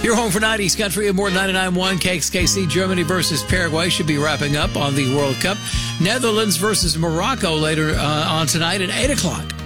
Your home for 90s country and more 99.1 KXKC. Germany versus Paraguay should be wrapping up on the World Cup. Netherlands versus Morocco later on tonight at 8 o'clock.